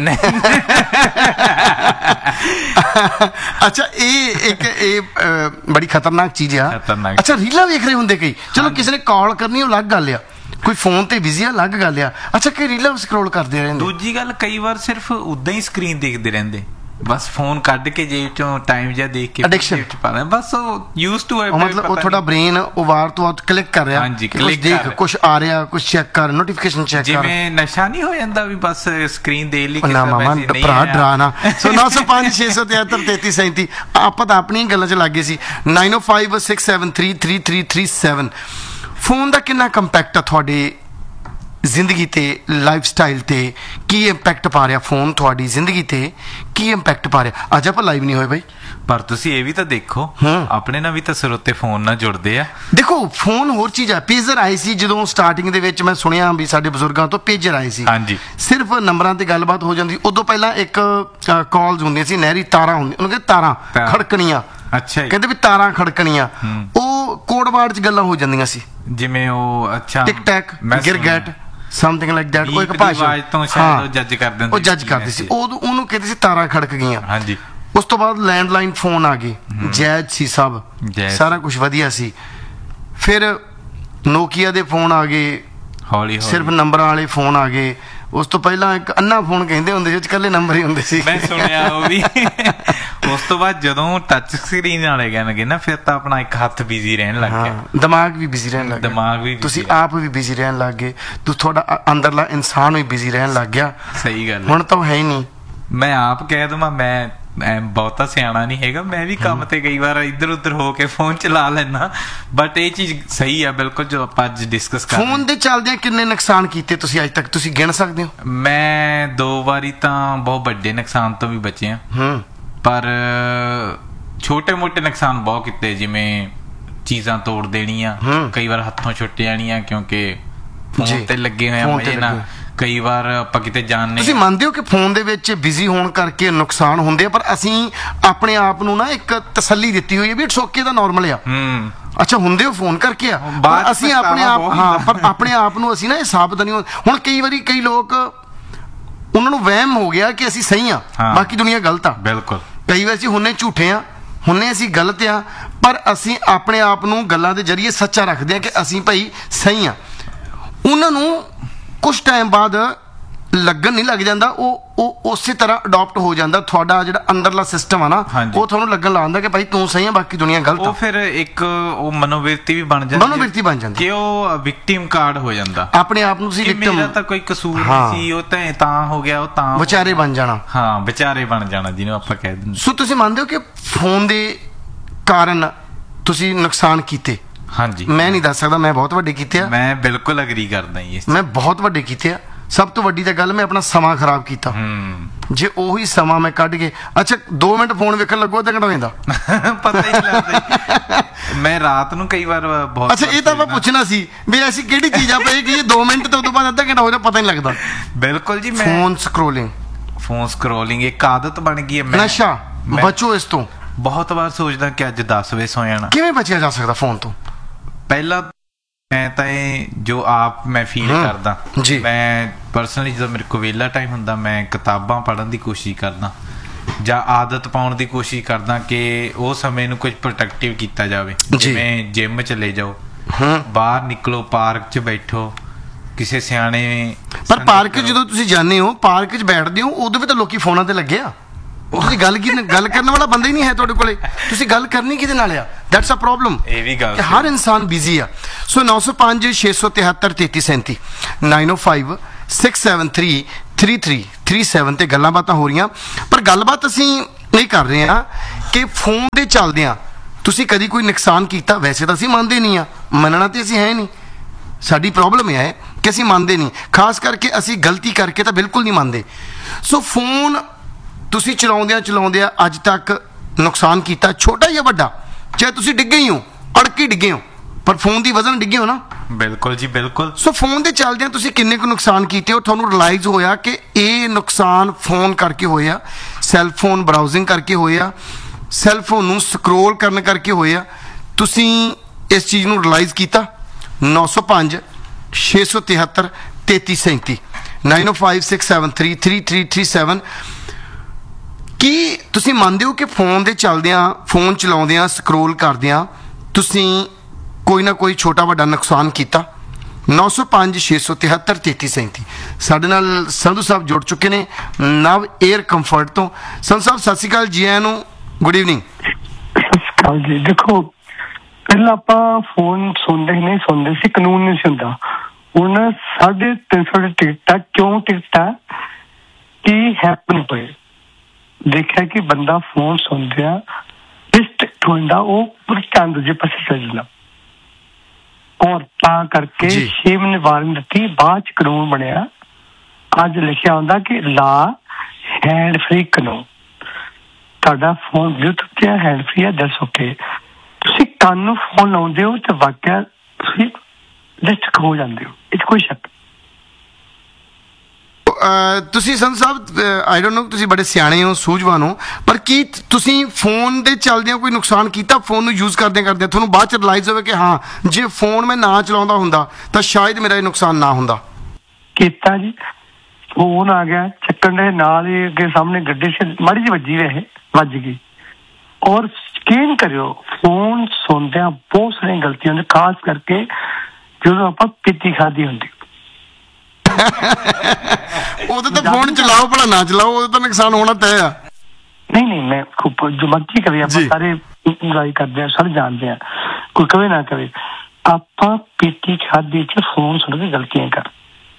ਅੱਛਾ, ਇਹ ਇੱਕ ਇਹ ਬੜੀ ਖਤਰਨਾਕ ਚੀਜ਼ ਆ। ਅੱਛਾ, ਰੀਲਾਂ ਵੇਖ ਰਹੇ ਹੁੰਦੇ ਕਈ, ਚਲੋ ਕਿਸੇ ਨੇ ਕਾਲ ਕਰਨੀ ਉਹ ਅਲੱਗ ਗੱਲ ਆ, ਕੋਈ ਫੋਨ ਤੇ ਬਿਜ਼ੀ ਆ ਅਲੱਗ ਗੱਲ ਆ। ਅੱਛਾ, ਕਈ ਰੀਲਾਂ ਸਕਰੋਲ ਕਰਦੇ ਰਹਿੰਦੇ। ਦੂਜੀ ਗੱਲ, ਕਈ ਵਾਰ ਸਿਰਫ ਉਦਾਂ ਹੀ ਸਕਰੀਨ ਦੇਖਦੇ ਰਹਿੰਦੇ, ਬਸ ਫੋਨ ਕੱਢ ਕੇ ਜੇਬ ਚੋਂ ਟਾਈਮ ਜਿਹਾ ਦੇਖ ਕੇ ਐਡਿਕਸ਼ਨ ਪਾ ਲੈ, ਬਸ ਉਹ ਯੂਜ਼ ਟੂ ਹੈ। ਮਤਲਬ ਉਹ ਤੁਹਾਡਾ ਬ੍ਰੇਨ ਉਹ ਵਾਰ ਤੋਂ ਵਾਰ ਕਲਿੱਕ ਕਰ ਰਿਹਾ, ਕੁਝ ਦੇਖ, ਕੁਝ ਆ ਰਿਹਾ, ਕੁਝ ਚੈੱਕ ਕਰ, ਨੋਟੀਫਿਕੇਸ਼ਨ ਚੈੱਕ ਕਰ। ਜਿਵੇਂ ਨਸ਼ਾ ਨਹੀਂ ਹੋ ਜਾਂਦਾ ਵੀ ਬਸ ਸਕਰੀਨ ਦੇ ਲਈ। ਨਾ ਮਾਮਾ ਭਰਾ ਡਰਾਣਾ। ਸੋ ਨੌ ਸੌ ਪੰਜ ਛੇ ਸੌ ਤਿਹੱਤਰ ਤੇਤੀ ਸੈਂਤੀ। ਆਪਾਂ ਤਾਂ ਆਪਣੀਆਂ ਗੱਲਾਂ 'ਚ ਲੱਗੇ ਸੀ। ਨਾਈਨ ਓ five six seven three three three three seven. Phone ਦਾ ਕਿੰਨਾ ਕੰਪੈਕਟ ਆ ਤੁਹਾਡੇ ਜ਼ਿੰਦਗੀ ਤੇ ਲਾਈਫ ਸਟਾਈਲ ਤੇ ਕੀ ਇੰਪੈਕਟ ਪਾ ਰਿਹਾ ਫੋਨ ਤੁਹਾਡੀ ਜ਼ਿੰਦਗੀ ਤੇ ਕੀ ਇੰਪੈਕਟ ਪਾ ਰਿਹਾ ਅੱਜ ਆਪਾਂ ਲਾਈਵ ਨਹੀਂ ਹੋਏ ਬਾਈ ਪਰ ਤੁਸੀਂ ਇਹ ਵੀ ਤਾਂ ਦੇਖੋ ਆਪਣੇ ਨਾਲ ਵੀ ਤਾਂ ਸਰੋਤੇ ਫੋਨ ਨਾਲ ਜੁੜਦੇ ਆ ਦੇਖੋ ਫੋਨ ਹੋਰ ਚੀਜ਼ ਆ ਪੇਜਰ ਆਏ ਸੀ ਜਦੋਂ ਸਟਾਰਟਿੰਗ ਦੇ ਵਿੱਚ ਮੈਂ ਸੁਣਿਆ ਵੀ ਸਾਡੇ ਬਜ਼ੁਰਗਾਂ ਤੋਂ ਪੇਜਰ ਆਏ ਸੀ ਹਾਂਜੀ ਸਿਰਫ ਨੰਬਰਾਂ ਤੇ ਗੱਲਬਾਤ ਹੋ ਜਾਂਦੀ ਉਦੋਂ ਪਹਿਲਾਂ ਇੱਕ ਕਾਲਸ ਹੁੰਦੀਆਂ ਸੀ ਨਹਿਰੀ ਤਾਰਾਂ ਹੁੰਦੀਆਂ ਉਹਨੂੰ ਕਹਿੰਦੇ ਤਾਰਾਂ ਖੜਕਣੀਆਂ ਅੱਛਾ ਕਹਿੰਦੇ ਵੀ ਤਾਰਾਂ ਖੜਕਣੀਆਂ ਉਹ ਕੋਡ ਵਾਰਡ 'ਚ ਗੱਲਾਂ ਹੋ ਜਾਂਦੀਆਂ ਸੀ ਜਿਵੇਂ ਉਹ ਅੱਛਾ ਟਿਕ ਟੈਕ ਗਿਰਗੈਟ ਸਮਥਿੰਗ ਲਾਈਕ ਦੈਟ ਕੋਈ ਇੱਕ ਭਾਸ਼ਾ ਤੋਂ ਸ਼ਾਇਦ ਉਹ ਜੱਜ ਕਰਦੇ ਹੁੰਦੇ ਉਹ ਜੱਜ ਕਰਦੇ ਸੀ ਉਹ ਉਹਨੂੰ ਕਹਿੰਦੇ ਸੀ ਤਾਰਾਂ ਖੜਕ ਗਈਆਂ ਹਾਂਜੀ ਉਸ ਤੋਂ ਬਾਅਦ ਲੈਂਡਲਾਈਨ ਫੋਨ ਆ ਗਏ ਜੈਜ਼ ਸੀ ਸਭ ਸਾਰਾ ਕੁਝ ਵਧੀਆ ਸੀ ਫਿਰ ਨੋਕੀਆ ਦੇ ਫੋਨ ਆ ਗਏ ਹੌਲੀ ਸਿਰਫ ਨੰਬਰਾਂ ਵਾਲੇ ਫੋਨ ਆ ਗਏ ਉਸ ਤੋਂ ਪਹਿਲਾਂ ਇੱਕ ਅੰਨਾ ਫੋਨ ਕਹਿੰਦੇ ਹੁੰਦੇ ਸੀ ਉਹ 'ਚ ਇਕੱਲੇ ਨੰਬਰ ਹੀ ਹੁੰਦੇ ਸੀ ਮੈਂ ਸੁਣਿਆ ਉਹ ਵੀ ਉਸ ਤੋਂ ਬਾਅਦ ਜਦੋਂ ਟੱਚ ਸਕਰੀਨ ਵਾਲੇ ਗਏ ਨਾ ਫਿਰ ਤਾਂ ਆਪਣਾ ਇੱਕ ਹੱਥ ਬਿਜ਼ੀ ਰਹਿਣ ਲੱਗ ਗਿਆ ਦਿਮਾਗ ਵੀ ਬਿਜ਼ੀ ਰਹਿਣ ਲੱਗ ਗਿਆ ਦਿਮਾਗ ਵੀ ਤੁਸੀਂ ਆਪ ਵੀ ਬਿਜ਼ੀ ਰਹਿਣ ਲੱਗ ਗਏ ਤੁਸੀਂ ਤੁਹਾਡਾ ਅੰਦਰਲਾ ਇਨਸਾਨ ਵੀ ਬਿਜ਼ੀ ਰਹਿਣ ਲੱਗ ਗਿਆ ਸਹੀ ਗੱਲ ਹੁਣ ਤਾਂ ਹੈ ਹੀ ਨਹੀਂ ਮੈਂ ਆਪ ਕਹਿ ਦਵਾਂ ਮੈਂ ਬਹੁਤਾ ਸਿਆਣਾ ਨਹੀਂ ਹੈਗਾ ਮੈਂ ਵੀ ਕੰਮ ਤੇ ਕਈ ਵਾਰ ਇੱਧਰ ਉੱਧਰ ਹੋ ਕੇ ਫੋਨ ਚਲਾ ਲੈਣਾ ਬਟ ਇਹ ਚੀਜ਼ ਸਹੀ ਆ ਬਿਲਕੁਲ ਜੋ ਆਪਾਂ ਅੱਜ ਡਿਸਕਸ ਕਰ ਫੋਨ ਦੇ ਚੱਲਦਿਆਂ ਕਿੰਨੇ ਨੁਕਸਾਨ ਕੀਤੇ ਤੁਸੀਂ ਅੱਜ ਤੱਕ ਤੁਸੀਂ ਗਿਣ ਸਕਦੇ ਹੋ ਮੈਂ ਦੋ ਵਾਰੀ ਤਾਂ ਬਹੁਤ ਵੱਡੇ ਨੁਕਸਾਨ ਤੋਂ ਵੀ ਬਚੇ ਆ ਹੂੰ ਪਰ ਛੋਟੇ ਮੋਟੇ ਨੁਕਸਾਨ ਬਹੁਤ ਕੀਤੇ ਜਿਵੇਂ ਚੀਜ਼ਾਂ ਤੋੜ ਦੇਣੀਆਂ ਕਈ ਵਾਰ ਹੱਥੋਂ ਛੁੱਟ ਜਾਣੀਆਂ ਕਿਉਂਕਿ ਫੋਨ ਤੇ ਲੱਗੇ ਹੋਏ ਆ ਮਜੇ ਨਾਲ ਕਈ ਵਾਰ ਆਪਾਂ ਕਿਤੇ ਜਾਣ ਨਹੀਂ ਤੁਸੀਂ ਮੰਨਦੇ ਹੋ ਕਿ ਫੋਨ ਦੇ ਵਿੱਚ ਬਿਜ਼ੀ ਹੋਣ ਕਰਕੇ ਨੁਕਸਾਨ ਹੁੰਦੇ ਆ ਪਰ ਅਸੀਂ ਆਪਣੇ ਆਪ ਨੂੰ ਨਾ ਇੱਕ ਤਸੱਲੀ ਦਿੱਤੀ ਹੋਈ ਹੈ ਵੀ ਇਟਸ ਓਕੇ ਦਾ ਨਾਰਮਲ ਆ ਹੂੰ ਅੱਛਾ ਹੁੰਦੇ ਹੋ ਫੋਨ ਕਰਕੇ ਆ ਅਸੀਂ ਆਪਣੇ ਆਪ ਹਾਂ ਪਰ ਆਪਣੇ ਆਪ ਨੂੰ ਅਸੀਂ ਨਾ ਇਹ ਸਾਬਤ ਨਹੀਂ ਹੁਣ ਕਈ ਵਾਰੀ ਕਈ ਲੋਕ ਉਹਨਾਂ ਨੂੰ ਵਹਿਮ ਹੋ ਗਿਆ ਕਿ ਅਸੀਂ ਸਹੀ ਆ ਬਾਕੀ ਦੁਨੀਆ ਗਲਤ ਆ ਬਿਲਕੁਲ ਕਈ ਵਾਰ ਅਸੀਂ ਹੁੰਨੇ ਝੂਠੇ ਆ ਹੁੰਨੇ ਅਸੀਂ ਗਲਤ ਆ ਪਰ ਅਸੀਂ ਆਪਣੇ ਆਪ ਨੂੰ ਗੱਲਾਂ ਦੇ ਜ਼ਰੀਏ ਸੱਚਾ ਰੱਖਦੇ ਆ ਕਿ ਅਸੀਂ ਭਾਈ ਸਹੀ ਆ ਉਹਨਾਂ ਨੂੰ ਕੁਛ ਟਾਈਮ ਬਾਅਦ ਲੱਗਣ ਨਹੀਂ ਲੱਗ ਜਾਂਦਾ ਉਹ ਉਹ ਉਸੇ ਤਰ੍ਹਾਂ ਅਡਾਪਟ ਹੋ ਜਾਂਦਾ ਤੁਹਾਡਾ ਜਿਹੜਾ ਅੰਦਰਲਾ ਸਿਸਟਮ ਆ ਨਾ ਉਹ ਤੁਹਾਨੂੰ ਲੱਗਣ ਲੱਗ ਜਾਂਦਾ ਕਿ ਭਾਈ ਤੂੰ ਸਹੀ ਆ ਬਾਕੀ ਦੁਨੀਆ ਗਲਤ ਆ ਉਹ ਫਿਰ ਇੱਕ ਉਹ ਮਨੋਵਿਰਤੀ ਵੀ ਬਣ ਜਾਂਦੀ ਮਨੋਵਿਰਤੀ ਬਣ ਜਾਂਦੀ ਕਿ ਉਹ ਵਿਕਟਿਮ ਕਾਰਡ ਹੋ ਜਾਂਦਾ ਆਪਣੇ ਆਪ ਨੂੰ ਤੁਸੀਂ ਵਿਕਟਿਮ ਮੇਰਾ ਤਾਂ ਕੋਈ ਕਸੂਰ ਨਹੀਂ ਸੀ ਉਹ ਤਾਂ ਤਾਂ ਹੋ ਗਿਆ ਉਹ ਤਾਂ ਵਿਚਾਰੇ ਬਣ ਜਾਣਾ ਹਾਂ ਵਿਚਾਰੇ ਬਣ ਜਾਣਾ ਜਿਹਨੂੰ ਆਪਾਂ ਕਹਿ ਦਿੰਦੇ ਸੋ ਤੁਸੀਂ ਮੰਨਦੇ ਹੋ ਕਿ ਫੋਨ ਦੇ ਕਾਰਨ ਤੁਸੀਂ ਨੁਕਸਾਨ ਕੀਤੇ ਹਾਂਜੀ ਮੈਂ ਨਹੀਂ ਦੱਸ ਸਕਦਾ ਮੈਂ ਬਹੁਤ ਵੱਡੇ ਕੀਤੇ ਆ ਮੈਂ ਬਿਲਕੁਲ ਅਗਰੀ ਕਰਦਾ ਜੀ ਮੈਂ ਬਹੁਤ ਵੱਡੇ ਕੀਤੇ ਆ ਸਭ ਤੋਂ ਵੱਡੀ ਤਾਂ ਗੱਲ ਮੈਂ ਆਪਣਾ ਸਮਾਂ ਖਰਾਬ ਕੀਤਾ ਜੇ ਉਹੀ ਸਮਾਂ ਮੈਂ ਕੱਢ ਕੇ ਅੱਛਾ ਦੋ ਮਿੰਟ ਫੋਨ ਵੇਖਣ ਲੱਗੋ ਅੱਧਾ ਘੰਟਾ ਹੋ ਜਾਂਦਾ ਪਤਾ ਹੀ ਨਹੀਂ ਲੱਗਦਾ ਮੈਂ ਰਾਤ ਨੂੰ ਕਈ ਵਾਰ ਬਹੁਤ ਅੱਛਾ ਇਹ ਤਾਂ ਮੈਂ ਪੁੱਛਣਾ ਸੀ ਵੀ ਐਸੀ ਕਿਹੜੀ ਚੀਜ਼ ਆ ਪਈ ਕਿ ਦੋ ਮਿੰਟ ਤੋਂ ਬਾਅਦ ਅੱਧਾ ਘੰਟਾ ਹੋ ਜਾਂਦਾ ਪਤਾ ਨਹੀਂ ਲੱਗਦਾ ਬਿਲਕੁਲ ਜੀ ਮੈਂ ਫੋਨ ਸਕਰੋਲਿੰਗ ਫੋਨ ਸਕਰੋਲਿੰਗ ਇੱਕ ਆਦਤ ਬਣ ਗਈ ਹੈ ਨਸ਼ਾ ਬਚੋ ਇਸ ਤੋਂ ਬਹੁਤ ਵਾਰ ਸੋਚਦਾ ਕਿ ਅੱਜ ਦਸ ਵਜੇ ਸੋ ਜਾਣਾ ਕਿਵੇਂ ਬਚਿਆ ਜਾ ਸਕਦਾ ਫੋਨ ਤੋਂ ਪਹਿਲਾਂ ਮੈਂ ਤਾਂ ਇਹ ਜੋ ਆਪ ਮੈਂ ਫੀਲ ਕਰਦਾ ਮੈਂ ਪਰਸਨਲੀ ਜਦੋਂ ਮੇਰੇ ਕੋਲ ਵਿਹਲਾ ਟਾਈਮ ਹੁੰਦਾ ਮੈਂ ਕਿਤਾਬਾਂ ਪੜ੍ਹਨ ਦੀ ਕੋਸ਼ਿਸ਼ ਕਰਦਾ ਜਾਂ ਆਦਤ ਪਾਉਣ ਦੀ ਕੋਸ਼ਿਸ਼ ਕਰਦਾ ਕਿ ਉਹ ਸਮੇਂ ਨੂੰ ਕੁਝ ਪ੍ਰੋਡਕਟਿਵ ਕੀਤਾ ਜਾਵੇ ਜਿਵੇਂ ਜਿਮ ਚਲੇ ਜਾਓ ਬਾਹਰ ਨਿਕਲੋ ਪਾਰਕ 'ਚ ਬੈਠੋ ਕਿਸੇ ਸਿਆਣੇ ਪਰ ਪਾਰਕ ਜਦੋਂ ਤੁਸੀਂ ਜਾਂਦੇ ਹੋ ਪਾਰਕ 'ਚ ਬੈਠਦੇ ਹੋ ਉਦੋਂ ਵੀ ਤਾਂ ਲੋਕੀ ਫੋਨਾਂ ਤੇ ਲੱਗੇ ਆ ਤੁਸੀਂ ਗੱਲ ਕੀ ਗੱਲ ਕਰਨ ਵਾਲਾ ਬੰਦਾ ਹੀ ਨਹੀਂ ਹੈ ਤੁਹਾਡੇ ਕੋਲੇ ਤੁਸੀਂ ਗੱਲ ਕਰਨੀ ਕਿਹਦੇ ਨਾਲ ਆ ਦੈਟਸ ਅ ਪ੍ਰੋਬਲਮ ਇਹ ਵੀ ਗੱਲ ਹਰ ਇਨਸਾਨ ਬਿਜ਼ੀ ਆ ਸੋ ਨੌ ਸੌ ਪੰਜ ਛੇ ਸੌ ਤਿਹੱਤਰ ਤੇਤੀ ਸੈਂਤੀ ਨਾਈਨ ਓ five six seven three three three three seven ਤੇ ਗੱਲਾਂ ਬਾਤਾਂ ਹੋ ਰਹੀਆਂ ਪਰ ਗੱਲਬਾਤ ਅਸੀਂ ਇਹ ਕਰ ਰਹੇ ਹਾਂ ਕਿ ਫੋਨ ਦੇ ਚੱਲਦਿਆਂ ਤੁਸੀਂ ਕਦੀ ਕੋਈ ਨੁਕਸਾਨ ਕੀਤਾ ਵੈਸੇ ਤਾਂ ਅਸੀਂ ਮੰਨਦੇ ਨਹੀਂ ਆ ਮੰਨਣਾ ਤੇ ਅਸੀਂ ਹੈ ਨਹੀਂ ਸਾਡੀ ਪ੍ਰੋਬਲਮ ਇਹ ਹੈ ਕਿ ਅਸੀਂ ਮੰਨਦੇ ਨਹੀਂ ਖਾਸ ਕਰਕੇ ਅਸੀਂ ਗਲਤੀ ਕਰਕੇ ਤਾਂ ਬਿਲਕੁਲ ਨਹੀਂ ਮੰਨਦੇ ਸੋ ਫੋਨ ਤੁਸੀਂ ਚਲਾਉਂਦਿਆਂ ਚਲਾਉਂਦਿਆਂ ਅੱਜ ਤੱਕ ਨੁਕਸਾਨ ਕੀਤਾ ਛੋਟਾ ਜਾਂ ਵੱਡਾ ਚਾਹੇ ਤੁਸੀਂ ਡਿੱਗੇ ਹੀ ਹੋ ਅੜਕੇ ਡਿੱਗੇ ਹੋ ਪਰ ਫੋਨ ਦੀ ਵਜ਼ਨ ਡਿੱਗੇ ਹੋ ਨਾ ਬਿਲਕੁਲ ਜੀ ਬਿਲਕੁਲ ਸੋ ਫੋਨ ਦੇ ਚੱਲਦਿਆਂ ਤੁਸੀਂ ਕਿੰਨੇ ਕੁ ਨੁਕਸਾਨ ਕੀਤੇ ਹੋ ਤੁਹਾਨੂੰ ਰਿਅਲਾਈਜ਼ ਹੋਇਆ ਕਿ ਇਹ ਨੁਕਸਾਨ ਫੋਨ ਕਰਕੇ ਹੋਇਆ ਸੈੱਲ ਫੋਨ ਬਰਾਊਜ਼ਿੰਗ ਕਰਕੇ ਹੋਇਆ ਸੈੱਲ ਫੋਨ ਨੂੰ ਸਕਰੋਲ ਕਰਨ ਕਰਕੇ ਹੋਇਆ ਤੁਸੀਂ ਇਸ ਚੀਜ਼ ਨੂੰ ਰਿਅਲਾਈਜ਼ ਕੀਤਾ ਨੌ ਸੌ ਪੰਜ ਛੇ ਸੌ ਤਿਹੱਤਰ ਤੇਤੀ ਸੈਂਤੀ ਨਾਈਨ ਓ five six seven three three three three seven ਕੀ ਤੁਸੀਂ ਮੰਨਦੇ ਹੋ ਕਿ ਫੋਨ ਦੇ ਚੱਲਦਿਆਂ ਫੋਨ ਚਲਾਉਂਦਿਆਂ ਸਕਰੋਲ ਕਰਦਿਆਂ ਤੁਸੀਂ ਕੋਈ ਨਾ ਕੋਈ ਛੋਟਾ ਵੱਡਾ ਨੁਕਸਾਨ ਕੀਤਾ ਨੌ ਸੌ ਪੰਜ ਛੇ ਸੌ ਤਿਹੱਤਰ ਤੇਤੀ ਸੈਂਤੀ ਸਾਡੇ ਨਾਲ ਸੰਧੂ ਸਾਹਿਬ ਜੁੜ ਚੁੱਕੇ ਨੇ ਨਵ 에ਅਰ ਕੰਫਰਟ ਤੋਂ ਸੰਧੂ ਸਾਹਿਬ ਸਤਿ ਸ਼੍ਰੀ ਅਕਾਲ ਜੀ ਆਇਆਂ ਨੂੰ ਗੁੱਡ ਈਵਨਿੰਗ ਸਤਿ ਸ਼੍ਰੀ ਅਕਾਲ ਜੀ ਦੇਖੋ ਪਹਿਲਾਂ ਆਪਾਂ ਫੋਨ ਸੁਣਦੇ ਹੀ ਨਹੀਂ ਸੁਣਦੇ ਸੀ ਕਾਨੂੰਨ ਨਹੀਂ ਸੀ ਹੁੰਦਾ ਹੁਣ ਸਾਢੇ ਤਿੰਨ ਸੌ ਦੀ ਟਿਕਟਾਂ ਕਿਉਂ ਟਿਕਟਾਂ ਕੀ ਹੈਪਨ ਹੋਏ ਦੇਖਿਆ ਕਿ ਬੰਦਾ ਫੋਨ ਸੁਣਦਿਆ ਇਸ ਟਿਕਟ ਹੁੰਦਾ ਉਹ ਪੂਰੀ ਧਿਆਨ ਦੂਜੇ ਪਾਸੇ ਚੱਲ ਜਾਂਦਾ ਔਰ ਤਾਂ ਕਰਕੇ ਜੀ। ਛੇ ਮਹੀਨੇ ਵਾਰਨਿੰਗ ਦਿੱਤੀ, ਬਾਅਦ ਚ ਕਾਨੂੰਨ ਬਣਿਆ। ਅੱਜ ਲਿਖਿਆ ਹੁੰਦਾ ਕਿ ਲਾ ਹੈਂਡ ਫ੍ਰੀ ਕਾਨੂੰਨ। ਤੁਹਾਡਾ ਫੋਨ ਬਲੂਟੁੱਥ ਤੇ ਹੈਂਡ ਫ੍ਰੀ ਹੈ, ਦੱਸ ਓਕੇ। ਤੁਸੀਂ ਕੰਨ ਨੂੰ ਫੋਨ ਲਾਉਂਦੇ ਹੋ ਤੇ ਵਾਕਿਆ ਤੁਸੀਂ ਡਿਸਟਰੈਕਟ ਹੋ ਜਾਂਦੇ ਹੋ, ਇਹ 'ਚ ਕੋਈ ਸ਼ੱਕ। ਅਹ ਤੁਸੀਂ ਸੰਤ ਸਾਹਿਬ ਆਈ ਡੋਨਟ ਨੋ, ਤੁਸੀਂ ਬੜੇ ਸਿਆਣੇ ਹੋ, ਸੂਝਵਾਨ ਹੋ, ਪਰ ਕੀ ਤੁਸੀਂ ਫੋਨ ਦੇ ਚੱਲਦਿਆਂ ਕੋਈ ਨੁਕਸਾਨ ਕੀਤਾ? ਫੋਨ ਨੂੰ ਯੂਜ਼ ਕਰਦਿਆਂ ਕਰਦਿਆਂ ਤੁਹਾਨੂੰ ਬਾਅਦ ਚ ਰਿਅਲਾਈਜ਼ ਹੋਵੇ ਕਿ ਹਾਂ ਜੇ ਫੋਨ ਮੈਂ ਨਾ ਚਲਾਉਂਦਾ ਹੁੰਦਾ ਤਾਂ ਸ਼ਾਇਦ ਮੇਰਾ ਇਹ ਨੁਕਸਾਨ ਨਾ ਹੁੰਦਾ? ਕੀਤਾ ਜੀ, ਫੋਨ ਆ ਗਿਆ ਚੱਕਣ ਦੇ ਨਾਲ ਹੀ ਅੱਗੇ ਸਾਹਮਣੇ ਗੱਡੀ ਸੀ, ਮਾੜੀ ਜਿਹੀ ਵੱਜੀ ਵੈਸੇ ਵੱਜ ਗਈ। ਔਰ ਯਕੀਨ ਕਰਿਓ ਫੋਨ ਸੁਣਦਿਆਂ ਬਹੁਤ ਸਾਰੀਆਂ ਗਲਤੀਆਂ ਹੁੰਦੀਆਂ, ਖਾਸ ਕਰਕੇ ਜਦੋਂ ਆਪਾਂ ਪੀਤੀ ਖਾਦੀ ਹੁੰਦੀ। ਉਦੋਂ ਤਾਂ ਫੋਨ ਚਲਾਓ ਭਲਾ ਨਾ ਚਲਾਓ, ਉਦੋਂ ਤਾਂ ਨੁਕਸਾਨ ਹੋਣਾ ਤੈਅ ਆ। ਨਹੀਂ ਨਹੀਂ ਮੈਂ ਖੂਬ ਜੋ ਮਰਜ਼ੀ ਕਰੇ, ਆਪਾਂ ਸਾਰੇ ਇੰਜੋਏ ਕਰਦੇ ਆ, ਸਾਰੇ ਜਾਣਦੇ ਆ, ਕੋਈ ਕਵੇ ਨਾ ਕਵੇ, ਆਪਾਂ ਪੀਤੀ ਖਾਦੀ ਚ ਫੋਨ ਸੁਣ ਕੇ ਗਲਤੀਆਂ ਕਰ।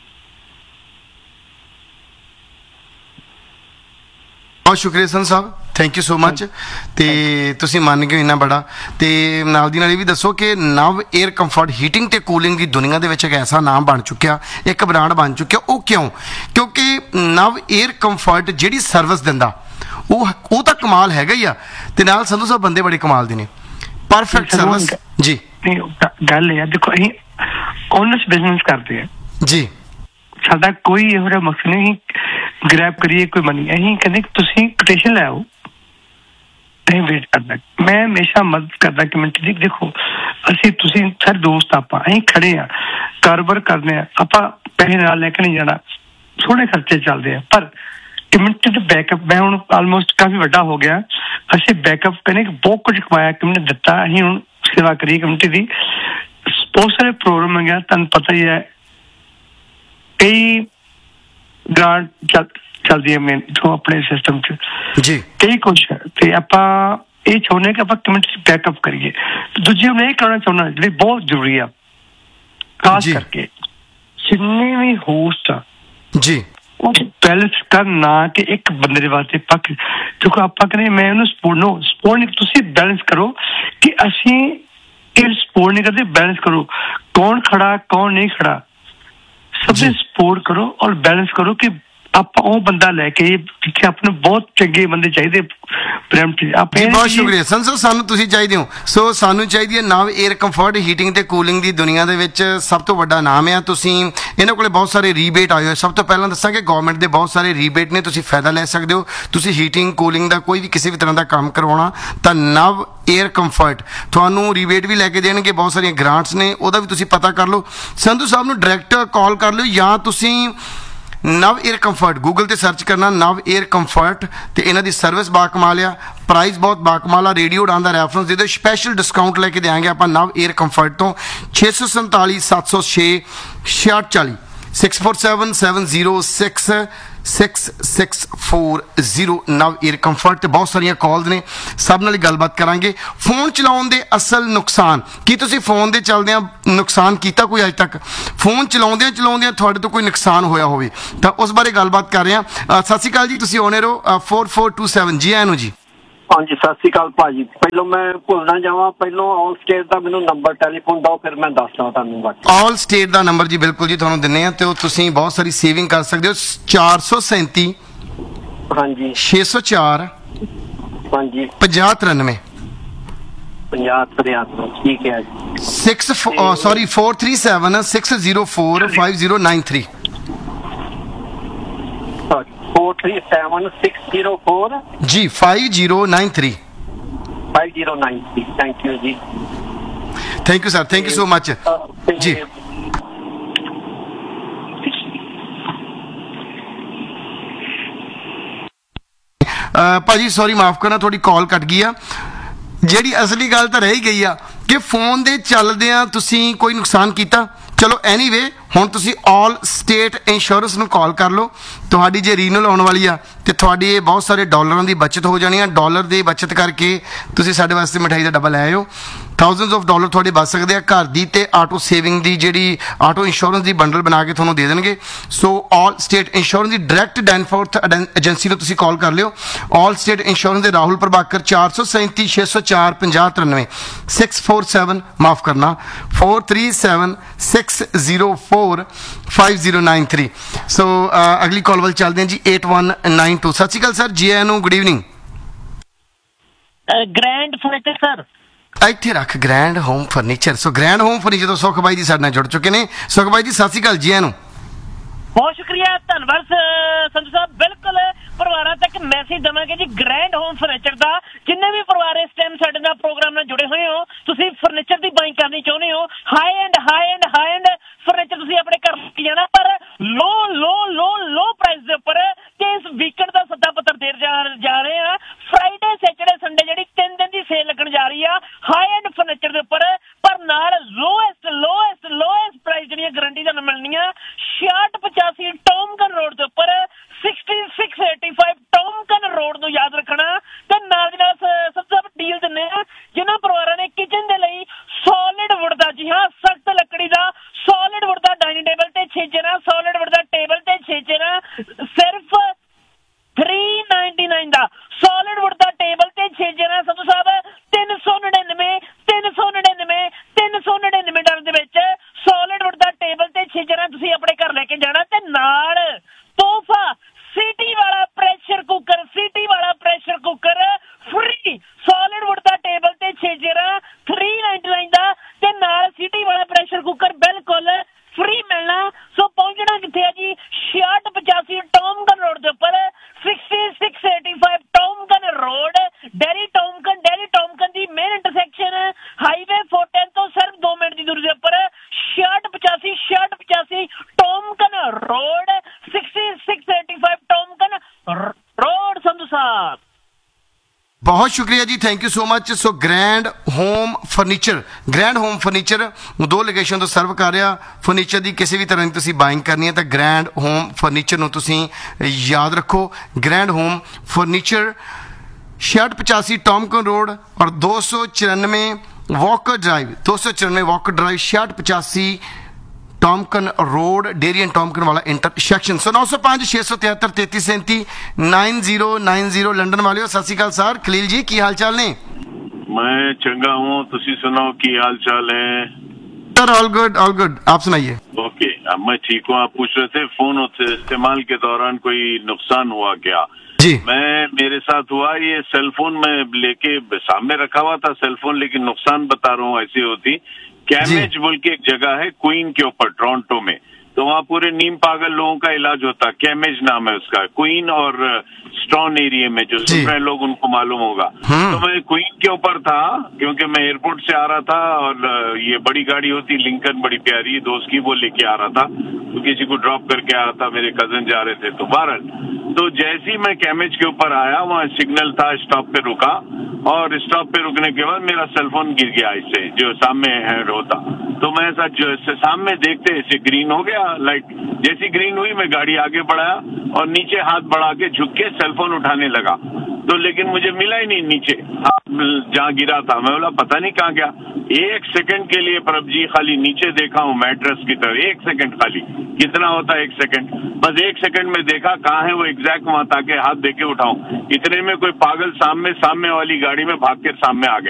ਬਹੁਤ ਸ਼ੁਕਰੀਆ ਸੰਤ ਸਾਹਿਬ, ਥੈਂਕ ਯੂ ਸੋ ਮਚ। ਤੇ ਤੁਸੀਂ ਮੰਨ ਗਏ ਇੰਨਾ ਬੜਾ। ਤੇ ਨਾਲ ਦੀ ਨਾਲ ਇਹ ਵੀ ਦੱਸੋ ਕਿ ਨਵ 에ਅਰ ਕੰਫਰਟ ਹੀਟਿੰਗ ਤੇ ਕੂਲਿੰਗ ਦੀ ਦੁਨੀਆ ਦੇ ਵਿੱਚ ਇੱਕ ਐਸਾ ਨਾਮ ਬਣ ਚੁੱਕਿਆ, ਇੱਕ ਬ੍ਰਾਂਡ ਬਣ ਚੁੱਕਿਆ। ਉਹ ਕਿਉਂ? ਕਿਉਂਕਿ ਨਵ 에ਅਰ ਕੰਫਰਟ ਜਿਹੜੀ ਸਰਵਿਸ ਦਿੰਦਾ ਉਹ ਉਹ ਤਾਂ ਕਮਾਲ ਹੈਗਾ ਹੀ ਆ, ਤੇ ਨਾਲ ਸੰਧੂ ਸਾਹਿਬ ਬੰਦੇ ਬੜੇ ਕਮਾਲ ਦੇ ਨੇ, ਪਰਫੈਕਟ ਸਰਵਿਸ। ਜੀ ਗੱਲ ਇਹ ਆ, ਦੇਖੋ ਅਸੀਂ ਓਨੈਸਟ ਬਿਜ਼ਨਸ ਕਰਦੇ ਆ ਜੀ, ਸਾਡਾ ਕੋਈ ਇਹੋ ਜਿਹਾ ਮਕਸਦ ਨਹੀਂ ਗ੍ਰੈਬ ਕਰੀਏ ਕੋਈ ਮਨੀ। ਅਸੀਂ ਕਹਿੰਦੇ ਕਿ ਤੁਸੀਂ ਕੋਟੇਸ਼ਨ ਲੈ ਆਓ, ਅਸੀਂ ਵੇਟ ਕਰਦਾ। ਮੈਂ ਹਮੇਸ਼ਾ ਮਦਦ ਕਰਦਾ ਕਮਿਊਨਿਟੀ ਦੀ। ਦੇਖੋ ਅਸੀਂ ਤੁਸੀਂ ਸਾਰੇ ਦੋਸਤ, ਆਪਾਂ ਅਸੀਂ ਖੜੇ ਆ, ਕਾਰੋਬਾਰ ਕਰਦੇ ਆ, ਆਪਾਂ ਪੈਸੇ ਨਾਲ ਲੈ ਕੇ ਨਹੀਂ ਜਾਣਾ, ਥੋੜੇ ਖਰਚੇ ਚੱਲਦੇ ਆ, ਪਰ ਕਮਿਊਨਿਟੀ ਦਾ ਬੈਕਅਪ। ਮੈਂ ਹੁਣ ਆਲਮੋਸਟ ਕਾਫੀ ਵੱਡਾ ਹੋ ਗਿਆ, ਅਸੀਂ ਬੈਕਅਪ ਕਰਨੇ ਬਹੁਤ ਕੁਝ ਕਮਾਇਆ, ਕਮਿਊਨਿਟੀ ਦਿੱਤਾ, ਅਸੀਂ ਹੁਣ ਸੇਵਾ ਕਰੀਏ ਕਮਿਊਨਿਟੀ ਦੀ। ਬਹੁਤ ਸਾਰੇ ਪ੍ਰੋਗਰਾਮ ਹੈਗੇ, ਤੁਹਾਨੂੰ ਪਤਾ ਹੀ ਹੈ, ਕਈ ਗ੍ਰਾਂਟ ਚੱਲ ਚੱਲਦੀ ਹੈ ਮੇਨ ਜੋ ਆਪਣੇ ਸਿਸਟਮ ਚ ਜੀ, ਕਈ ਕੁਛ ਹੈ, ਤੇ ਆਪਾਂ ਇਹ ਚਾਹੁੰਦੇ ਕਿ ਆਪਾਂ ਕਮਿਊਨਿਟੀ ਬੈਕਅਪ ਕਰੀਏ। ਦੂਜੇ ਨੂੰ ਇਹ ਕਰਨਾ ਚਾਹੁੰਦਾ ਜਿਹੜੀ ਬਹੁਤ ਜ਼ਰੂਰੀ ਆ, ਖਾਸ ਕਰਕੇ ਜਿੰਨੇ ਵੀ ਹੋਸਟ ਆ ਜੀ, ਉਹ ਬੈਲੈਂਸ ਕਰਨਾ ਕਿ ਇੱਕ ਬੰਦੇ ਦੇ ਵਾਸਤੇ ਪੱਕ। ਦੇਖੋ ਆਪਾਂ ਕਹਿੰਦੇ ਮੈਂ ਉਹਨੂੰ ਸਪੋਰਟ ਨੂੰ ਸਪੋਰਟ ਨਹੀਂ, ਤੁਸੀਂ ਬੈਲੈਂਸ ਕਰੋ ਕਿ ਅਸੀਂ ਇਹ ਸਪੋਰਟ ਨਹੀਂ ਕਰਦੇ, ਬੈਲੈਂਸ ਕਰੋ ਕੌਣ ਖੜਾ ਕੌਣ ਨਹੀਂ ਖੜਾ, ਸਭ ਦੇ ਸਪੋਰਟ ਕਰੋ ਔਰ ਬੈਲੈਂਸ ਕਰੋ ਕਿ ਆਪਾਂ ਉਹ ਬੰਦਾ ਲੈ ਕੇ ਜਿੱਥੇ ਆਪਣੇ ਬਹੁਤ ਚੰਗੇ ਬੰਦੇ ਚਾਹੀਦੇ। ਬਹੁਤ ਸ਼ੁਕਰੀਆ ਸੰਤ ਸਾਹਿਬ, ਸਾਨੂੰ ਤੁਸੀਂ ਚਾਹੀਦੇ ਹੋ। ਸੋ ਸਾਨੂੰ ਚਾਹੀਦੀ ਹੈ ਨਵ 에ਅਰ ਕੰਫਰਟ ਹੀਟਿੰਗ ਤੇ ਕੂਲਿੰਗ ਦੀ ਦੁਨੀਆ ਦੇ ਵਿੱਚ ਸਭ ਤੋਂ ਵੱਡਾ ਨਾਮ ਆ। ਤੁਸੀਂ ਇਹਨਾਂ ਕੋਲੇ ਬਹੁਤ ਸਾਰੇ ਰੀਬੇਟ ਆਏ ਹੋਏ। ਸਭ ਤੋਂ ਪਹਿਲਾਂ ਦੱਸਾਂਗੇ ਗਵਰਨਮੈਂਟ ਦੇ ਬਹੁਤ ਸਾਰੇ ਰੀਬੇਟ ਨੇ, ਤੁਸੀਂ ਫਾਇਦਾ ਲੈ ਸਕਦੇ ਹੋ। ਤੁਸੀਂ ਹੀਟਿੰਗ ਕੂਲਿੰਗ ਦਾ ਕੋਈ ਵੀ ਕਿਸੇ ਵੀ ਤਰ੍ਹਾਂ ਦਾ ਕੰਮ ਕਰਵਾਉਣਾ ਤਾਂ ਨਵ 에ਅਰ ਕੰਫਰਟ ਤੁਹਾਨੂੰ ਰੀਬੇਟ ਵੀ ਲੈ ਕੇ ਦੇਣਗੇ, ਬਹੁਤ ਸਾਰੀਆਂ ਗ੍ਰਾਂਟਸ ਨੇ, ਉਹਦਾ ਵੀ ਤੁਸੀਂ ਪਤਾ ਕਰ ਲਓ। ਸੰਧੂ ਸਾਹਿਬ ਨੂੰ ਡਾਇਰੈਕਟ ਕਾਲ ਕਰ ਲਿਓ, ਜਾਂ ਤੁਸੀਂ ਨਵ 에ਅਰ ਕੰਫਰਟ ਗੂਗਲ ਤੇ ਸਰਚ ਕਰਨਾ, ਨਵ 에ਅਰ ਕੰਫਰਟ, ਤੇ ਇਹਨਾਂ ਦੀ ਸਰਵਿਸ ਬਾ ਕਮਾਲ ਆ, ਪ੍ਰਾਈਸ ਬਹੁਤ ਬਾ ਕਮਾਲ ਆ। ਰੇਡੀਓ ਉਡਾਨ ਦਾ ਰੈਫਰੈਂਸ ਦੇ ਦਿਓ, ਸਪੈਸ਼ਲ ਡਿਸਕਾਊਂਟ ਲੈ ਕੇ ਦੇਵਾਂਗੇ ਆਪਾਂ ਨਵ 에ਅਰ ਕੰਫਰਟ ਤੋਂ। ਛੇ ਸੌ ਸੰਤਾਲੀ ਸੱਤ ਸੌ ਛੇ ਛਿਆਹਠ ਚਾਲੀ six four seven seven zero six six six four zero ਨਵ 에ਅਰ ਕੰਫਰਟ। ਤੇ ਬਹੁਤ ਸਾਰੀਆਂ ਕਾਲਸ ਨੇ, ਸਭ ਨਾਲ ਹੀ ਗੱਲਬਾਤ ਕਰਾਂਗੇ। ਫੋਨ ਚਲਾਉਣ ਦੇ ਅਸਲ ਨੁਕਸਾਨ ਕੀ? ਤੁਸੀਂ ਫੋਨ ਦੇ ਚੱਲਦਿਆਂ ਨੁਕਸਾਨ ਕੀਤਾ ਕੋਈ ਅੱਜ ਤੱਕ? ਫੋਨ ਚਲਾਉਂਦਿਆਂ ਚਲਾਉਂਦਿਆਂ ਤੁਹਾਡੇ ਤੋਂ ਕੋਈ ਨੁਕਸਾਨ ਹੋਇਆ ਹੋਵੇ ਤਾਂ ਉਸ ਬਾਰੇ ਗੱਲਬਾਤ ਕਰ ਰਹੇ ਹਾਂ। ਸਤਿ ਸ਼੍ਰੀ ਅਕਾਲ ਜੀ, ਤੁਸੀਂ ਆਉਣੇ ਰਹੋ ਫੋਰ ਫੋਰ ਟੂ ਸੈਵਨ। ਜੀ ਆਇਆਂ ਨੂੰ ਜੀ। ਹਾਂਜੀ ਸਤਿ ਸ਼੍ਰੀ ਅਕਾਲ ਭਾਜੀ। ਪਹਿਲਾਂ ਮੈਂ ਭੁੱਲ ਨਾ ਜਾਵਾਂ, ਪਹਿਲਾਂ ਆਲ ਸਟੇਟ ਦਾ ਮੈਨੂੰ ਨੰਬਰ ਟੈਲੀਫੋਨ ਦਿਓ, ਫਿਰ ਮੈਂ ਦੱਸਦਾ ਤੁਹਾਨੂੰ। ਬਾਕੀ ਆਲ ਸਟੇਟ ਦਾ ਨੰਬਰ ਜੀ ਬਿਲਕੁਲ ਜੀ ਤੁਹਾਨੂੰ ਦਿੰਦੇ ਆ, ਤੇ ਉਹ ਤੁਸੀਂ ਬਹੁਤ ਸਾਰੀ ਸੇਵਿੰਗ ਕਰ ਸਕਦੇ ਹੋ। ਚਾਰ ਸੌ ਸੈਂਤੀ ਹਾਂਜੀ ਛੇ ਸੌ ਚਾਰ ਹਾਂਜੀ ਪੰਜਾਹ ਤਰਾਨਵੇਂ ਪੰਜਾਹ ਤਰਿਆਨਵੇਂ ਠੀਕ ਹੈ ਜੀ। Six sorry four three seven six zero four five zero nine three four three seven six zero four G five zero nine three five zero nine three. Thank you ਜੀ। Thank you sir, thank you so much ਜੀ। ਭਾਜੀ sorry ਮਾਫ ਕਰਨਾ, ਤੁਹਾਡੀ ਕਾਲ ਕੱਟ ਗਈ ਆ। ਜਿਹੜੀ ਅਸਲੀ ਗੱਲ ਤਾਂ ਰਹਿ ਹੀ ਗਈ ਆ ਕਿ ਫੋਨ ਦੇ ਚੱਲਦਿਆਂ ਤੁਸੀਂ ਕੋਈ ਨੁਕਸਾਨ ਕੀਤਾ। ਚਲੋ ਐਨੀਵੇ ਹੁਣ ਤੁਸੀਂ ਆਲ ਸਟੇਟ ਇੰਸ਼ੋਰੈਂਸ ਨੂੰ ਕਾਲ ਕਰ ਲਓ। ਤੁਹਾਡੀ ਜੇ ਰੀਨਲ ਆਉਣ ਵਾਲੀ ਆ ਤੇ ਤੁਹਾਡੀ ਇਹ ਬਹੁਤ ਸਾਰੇ ਡਾਲਰਾਂ ਦੀ ਬਚਤ ਹੋ ਜਾਣੀ ਆ। ਡਾਲਰ ਦੀ ਬਚਤ ਕਰਕੇ ਤੁਸੀਂ ਸਾਡੇ ਵਾਸਤੇ ਮਿਠਾਈ ਦਾ ਡੱਬਾ ਲੈ ਆਇਓ। ਥਾਊਜ਼ੈਂਡਸ ਆਫ ਡਾਲਰ ਤੁਹਾਡੇ ਬਚ ਸਕਦੇ ਆ। ਘਰ ਦੀ ਤੇ ਆਟੋ ਸੇਵਿੰਗ ਦੀ ਜਿਹੜੀ ਆਟੋ ਇੰਸ਼ੋਰੈਂਸ ਦੀ ਬੰਡਲ ਬਣਾ ਕੇ ਤੁਹਾਨੂੰ ਦੇ ਦੇਣਗੇ। ਸੋ ਆਲ ਸਟੇਟ ਇੰਸ਼ੋਰੈਂਸ ਦੀ ਡਾਇਰੈਕਟ ਡੈਨਫੋਰਥ ਏਜੰਸੀ ਨੂੰ ਤੁਸੀਂ ਕਾਲ ਕਰ ਲਿਓ। ਆਲ ਸਟੇਟ ਇੰਸ਼ੋਰੈਂਸ ਦੇ ਰਾਹੁਲ ਪ੍ਰਭਾਕਰ ਚਾਰ ਸੌ ਸੈਂਤੀ ਛੇ ਸੌ ਚਾਰ ਪੰਜਾਹ ਤਰਾਨਵੇਂ ਸਿਕਸ ਫੋਰ ਸੈਵਨ ਮਾਫ ਕਰਨਾ four three seven six zero four five zero nine three. ਸੋ ਅਗਲੀ ਕਾਲ ਵੱਲ ਚੱਲਦੇ ਹਾਂ ਜੀ ਏਟ ਵਨ ਨਾਈਨ ਟੂ। ਸਤਿ ਸ਼੍ਰੀ ਅਕਾਲ ਸਰ, ਜੀ ਆਇਆਂ ਨੂੰ, good evening. Grand furniture sir. ਇੱਥੇ ਰੱਖ ਗ੍ਰੈਂਡ ਹੋਮ ਫਰਨੀਚਰ। ਸੋ ਗ੍ਰੈਂਡ ਹੋਮ ਫਰਨੀਚਰ ਤੋਂ ਸੁਖ ਬਾਈ ਜੀ ਸਾਡੇ ਨਾਲ ਜੁੜ ਚੁੱਕੇ ਨੇ। ਸੁਖ ਬਾਈ ਜੀ ਸਤਿ ਸ਼੍ਰੀ ਅਕਾਲ, ਜੀ ਆਇਆਂ ਨੂੰ। ਬਹੁਤ ਸ਼ੁਕਰੀਆ, ਧੰਨਵਾਦ ਸੰਧੂ ਸਾਹਿਬ। ਬਿਲਕੁਲ ਪਰਿਵਾਰਾਂ ਤੱਕ ਮੈਸੇਜ ਦੇਵਾਂਗੇ ਜੀ ਗ੍ਰੈਂਡ ਹੋਮ ਫਰਨੀਚਰ ਦਾ। ਜਿੰਨੇ ਵੀ ਪਰਿਵਾਰ ਇਸ ਟਾਈਮ ਸਾਡੇ ਨਾਲ ਪ੍ਰੋਗਰਾਮ ਨਾਲ ਜੁੜੇ ਹੋਏ ਹੋ, ਤੁਸੀਂ ਫਰਨੀਚਰ ਦੀ ਬਾਈਂਗ ਕਰਨੀ ਚਾਹੁੰਦੇ ਹੋ, high end high end high end furniture ਤੁਸੀਂ ਆਪਣੇ ਘਰ ਲੈ ਕੇ ਜਾਣਾ, ਪਰ ਲੋ ਲੋ ਲੋ ਲੋ ਪ੍ਰਾਈਸ ਦੇ ਉੱਪਰ। ਤੇ ਇਸ ਵੀਕਐਂਡ ਦਾ ਸੱਦਾ ਪੱਤਰ ਦੇਰ ਜਾ ਜਾ ਰਹੇ ਆ। ਫਰਾਈਡੇ ਸੈਟਰਡੇ ਸੰਡੇ ਜਿਹੜੀ ਤਿੰਨ ਦਿਨ ਦੀ ਸੇਲ ਲੱਗਣ ਜਾ ਰਹੀ ਆ ਹਾਈ ਐਂਡ ਫਰਨੀਚਰ ਦੇ ਉੱਪਰ, ਪਰ ਨਾਲ ਲੋਐਸਟ ਲੋਐਸਟ ਲੋਐਸਟ ਪ੍ਰਾਈਸ ਜਿਹੜੀਆਂ ਗਰੰਟੀ ਤੁਹਾਨੂੰ ਮਿਲਣੀਆਂ ਛਿਆਹਠ ਪਚਾਸੀ ਟੌਮਕਨ ਰੋਡ ਦੇ ਉੱਪਰ, sixty six eighty five ਟੌਮਕਨ road ਨੂੰ ਯਾਦ ਰੱਖਣਾ। ਤੇ ਨਾਲ ਦੀ ਨਾਲ ਸਭ ਤੋਂ ਡੀਲ ਦਿੰਦੇ ਆ ਜਿਨ੍ਹਾਂ ਪਰਿਵਾਰਾਂ ਨੇ ਕਿਚਨ ਦੇ ਲਈ ਸੋਲਿਡ ਵੁੱਡ ਦਾ, ਜੀ ਹਾਂ ਸਖਤ ਲੱਕੜੀ ਦਾ ਸੋਲਿਡ ਵੁੱਡ ਦਾ ਡਾਈਨਿੰਗ ਟੇਬਲ ਤੇ ਛੇ ਚੇਅਰਾਂ, ਸੋਲਿਡ ਵੁੱਡ ਦਾ ਟੇਬਲ ਤੇ ਛੇ ਚੇਅਰਾਂ, ਸਿਰਫ ਥ੍ਰੀ ਨਾਈਨਟੀ ਨਾਈਨ ਦਾ ਸੋਲਿਡ ਵੁੱਡ ਦਾ ਟੇਬਲ ਤੇ ਛੇ ਚੇਅਰਾਂ ਸੰਧੂ ਸਾਹਿਬ ਤਿੰਨ ਸੌ ਨੜਿਨਵੇਂ ਤਿੰਨ ਸੌ ਨੜਿਨਵੇਂ ਤਿੰਨ ਸੌ ਨੜਿਨਵੇਂ ਡਾਲਰ ਦੇ ਵਿੱਚ ਸੋਲਿਡ ਵੁੱਡ ਦਾ ਟੇਬਲ ਤੇ ਛੇ ਚੇਅਰਾਂ ਤੁਸੀਂ ਆਪਣੇ ਘਰ ਲੈ ਕੇ ਜਾਣਾ। ਤੇ ਨਾਲ ਤੋਹਫਾ ਸੀਟੀ ਵਾਲਾ ਪ੍ਰੈਸ਼ਰ ਕੁੱਕਰ, ਸੀਟੀ ਵਾਲਾ pressure cooker free, solid wood ਦਾ ਟੇਬਲ ਤੇ ਛੇ ਚੇਅਰਾਂ ਥ੍ਰੀ ਨਾਈਨਟੀ ਨਾਈਨ ਦਾ, ਤੇ ਨਾਲ ਸੀਟੀ ਵਾਲਾ ਪ੍ਰੈਸ਼ਰ ਕੁੱਕਰ ਬਿਲਕੁਲ ਫ੍ਰੀ ਮਿਲਣਾ। ਸੋ ਪਹੁੰਚਣਾ ਕਿੱਥੇ ਆ ਜੀ? ਛਿਆਹਠ ਪਚਾਸੀ ਟੌਮਕਨ ਰੋਡ ਦੇ ਉੱਪਰ, sixty six eighty five ਟੌਮਕਨ road, dairy ਟੌਮਕਨ dairy ਟੌਮਕਨ ਦੀ ਮੇਨ ਇੰਟਰਸੈਕਸ਼ਨ ਹਾਈਵੇ ਫੋਰਟੀਨ ਤੋਂ ਸਿਰਫ ਦੋ ਮਿੰਟ ਦੀ ਦੂਰੀ ਦੇ ਉੱਪਰ, ਛਿਆਹਠ ਪਚਾਸੀ ਛਿਆਹਠ ਪਚਾਸੀ ਟੌਮਕਨ road, sixty six eighty five ਟੌਮਕਨ road Sandhu ਸਾਹਿਬ। ਬਹੁਤ ਸ਼ੁਕਰੀਆ ਜੀ, thank you so much. So grand home furniture, grand home furniture ਦੋ ਲੋਕੇਸ਼ਨ ਤੋਂ ਸਰਵ ਕਰ ਰਿਹਾ। ਫਰਨੀਚਰ ਦੀ ਕਿਸੇ ਵੀ ਤਰ੍ਹਾਂ ਦੀ ਤੁਸੀਂ ਬਾਇੰਗ ਕਰਨੀ ਹੈ ਤਾਂ ਗ੍ਰੈਂਡ ਹੋਮ ਫਰਨੀਚਰ ਨੂੰ ਤੁਸੀਂ ਯਾਦ ਰੱਖੋ। ਗ੍ਰੈਂਡ ਹੋਮ ਫਰਨੀਚਰ ਛਿਆਹਠ ਪਚਾਸੀ ਟੌਮਕਨ ਰੋਡ ਔਰ ਦੋ ਸੌ ਚੁਰਾਨਵੇਂ ਵਾਕਰ ਡਰਾइव, ਦੋ सौ चौरानवे वाकर ड्राइव, छियाठ पचासी टॉमकन रोड, डेरी एंड टॉमकन वाला इंटरसेक्शन। सो नौ सौ पाँच छे सौ तिहत्तर तैतीस सैंती nine zero nine zero London वाले हो। सत श्री अकाल सर, खलील जी की हाल चाल ने? मैं चंगा हूँ, तुसी सुनाओ की हाल चाल है? Sir all good all good, आप सुनाइए। ओके, अब मैं ठीक हूँ। आप पूछ रहे थे फोन इस्तेमाल के दौरान कोई नुकसान हुआ क्या? जी, मैं मेरे साथ हुआ ये सेलफोन में लेके सामने रखा हुआ था सेलफोन, लेकिन नुकसान बता रहा हूँ ऐसी होती। कैमेज बोल के एक जगह है क्वीन के ऊपर टोरंटो में, तो वहाँ पूरे नीम पागल लोगों का इलाज होता। कैमेज नाम है उसका, क्वीन और स्टोन एरिया में जो सुन रहे लोग उनको मालूम होगा। तो मैं क्वीन के ऊपर था क्योंकि मैं एयरपोर्ट से आ रहा था और ये बड़ी गाड़ी होती लिंकन, बड़ी प्यारी दोस्त की, वो लेके आ रहा था, तो किसी को ड्रॉप करके आ रहा था, मेरे कजन जा रहे थे। तो बहरहाल तो जैसे ही मैं कैमेज के ऊपर आया वहाँ सिग्नल था, स्टॉप पे रुका और स्टॉप पे रुकने के बाद मेरा सेलफोन गिर गया इससे जो सामने हैंड होता। तो मैं ऐसा जो सामने देखते ऐसे ग्रीन हो गया लाइट, जैसी ग्रीन हुई मैं गाड़ी आगे बढ़ाया और नीचे हाथ बढ़ा के झुक के सेलफोन उठाने लगा। तो लेकिन मुझे मिला ही नहीं नीचे जहाँ गिरा था। मैं बोला पता नहीं कहाँ गया। एक सेकंड के लिए प्रभ जी खाली नीचे देखा हूँ मैट्रेस की तरफ, एक सेकंड खाली, कितना होता है एक सेकंड, बस एक सेकंड में देखा कहाँ है वो एग्जैक्ट वहां ताकि हाथ देके उठाऊं। इतने में कोई पागल सामने सामने वाली गाड़ी में भाग के सामने आ गया।